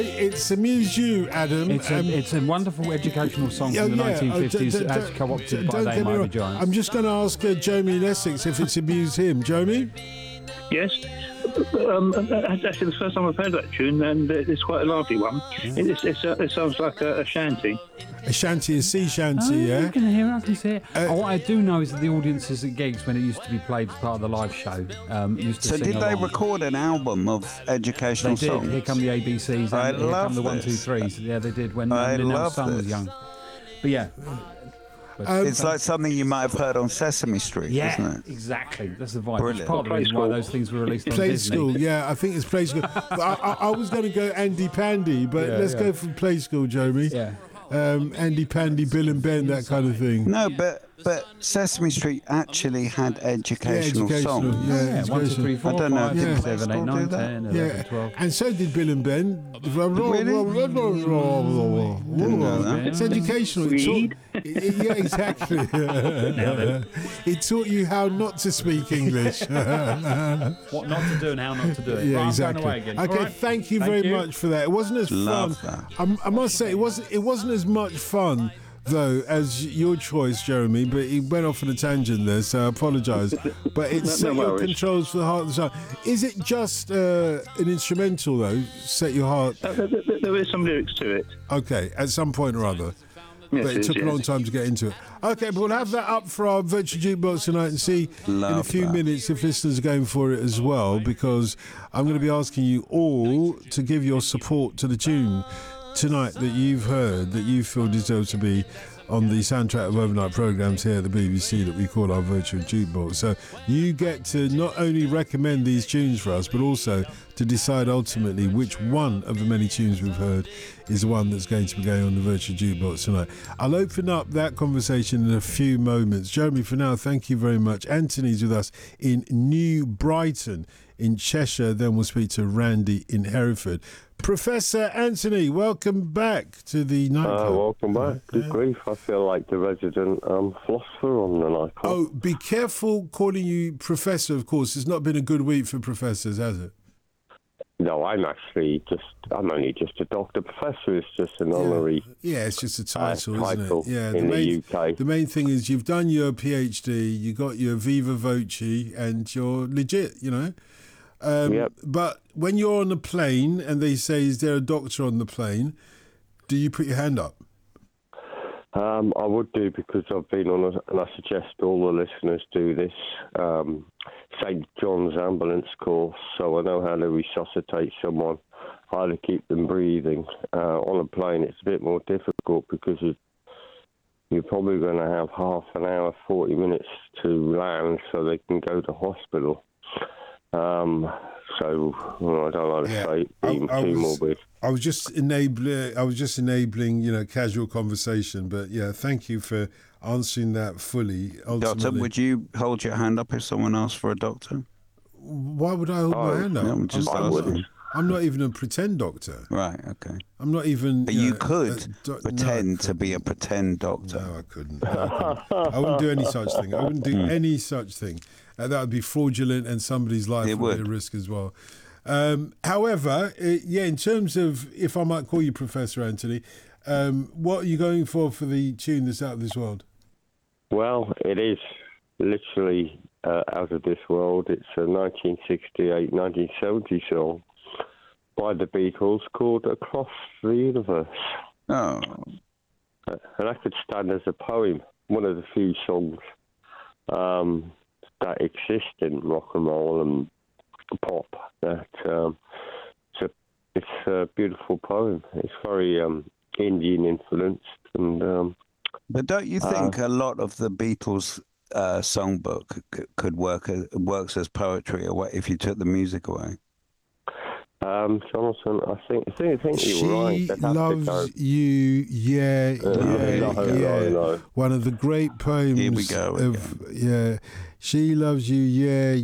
It's Amuse You, Adam. It's a wonderful educational song from the 1950s as co-opted by the Mighty Giants. I'm just going to ask Jomi in Essex if it's amused him. Jomi? Yes. That's actually the first time I've heard that tune, and it's quite a lively one. Yeah. It sounds like a shanty. A shanty, a sea shanty, yeah? I can hear it, I can see it. What I do know is that the audiences at gigs, when it used to be played as part of the live show, used to sing did they along. record an album of educational songs? They did. Here Come the ABCs, and Here Come the 1, 2, 3s. Yeah, they did when Linnell's son was young. But yeah. It's like something you might have heard on Sesame Street, isn't it? Exactly. That's the vibe. Brilliant. It's part of the reason why those things were released on Play Disney. School, yeah, I think it's Play School. I was going to go Andy Pandy, but let's go for Play School, Jomi. Yeah. Andy Pandy, Bill and Ben, that kind of thing. No, but Sesame Street actually had educational songs. Yeah, 1, 2, 3, 4, I don't know. 5, 6, 7, 8, 9, 10, 11, 12. And so did Bill and Ben. Really? It's educational. Yeah, exactly. It taught you how not to speak English. What not to do and how not to do it. Yeah, right, exactly. I'm going away again. Okay, right. thank you very much for that. It wasn't as Love fun. that. I must say, it wasn't as much fun though as your choice, Jeremy. But he went off on a tangent there, so I apologise. But it's Set Your Controls for the Heart of the Sun. Is it just an instrumental though? Set Your Heart. There is some lyrics to it. Okay, at some point or other. Yes, But it took a long time to get into it. Okay, but we'll have that up for our virtual jukebox tonight and see in a few minutes if listeners are going for it as well, because I'm going to be asking you all to give your support to the tune tonight that you've heard that you feel deserves to be on the soundtrack of overnight programmes here at the BBC that we call our virtual jukebox. So you get to not only recommend these tunes for us, but also to decide ultimately which one of the many tunes we've heard is the one that's going to be going on the virtual jukebox tonight. I'll open up that conversation in a few moments. Jeremy, for now, thank you very much. Anthony's with us in New Brighton in Cheshire. Then we'll speak to Randy in Hereford. Professor Anthony, welcome back to the nightclub. Welcome back. Good grief, I feel like the resident philosopher on the nightclub. Oh, be careful calling you Professor, of course. It's not been a good week for professors, has it? No, I'm only just a doctor. Professor is just an honorary. Yeah, it's just a title, isn't it? Yeah, in the UK. The main thing is you've done your PhD, you got your Viva Voce, and you're legit, you know. Yep. But when you're on a plane and they say, is there a doctor on the plane, do you put your hand up? I would do, because I've been on, and I suggest all the listeners do this, St. John's ambulance course, so I know how to resuscitate someone, how to keep them breathing. On a plane, it's a bit more difficult because you're probably going to have half an hour, 40 minutes to land so they can go to hospital. So I don't like to say being too morbid. I was just enabling, casual conversation. But yeah, thank you for answering that fully. Doctor, would you hold your hand up if someone asked for a doctor? Why would I hold my hand up? No, I'm not even a pretend doctor. Right, okay. I'm not even... But you could pretend to be a pretend doctor. No, I couldn't. I wouldn't do any such thing. I wouldn't do any such thing. That would be fraudulent and somebody's life would be at risk as well. However, in terms of, if I might call you Professor Anthony, what are you going for the tune that's out of this world? Well, it is literally out of this world. It's a 1968-1970 song by the Beatles called Across the Universe. Oh. And that could stand as a poem, one of the few songs that exist in rock and roll and pop. It's a beautiful poem. It's very Indian influenced. But don't you think a lot of the Beatles songbook could works as poetry if you took the music away? Jonathan, I think you're right. She loves you, yeah. One of the great poems. Here we go. She loves you, yeah.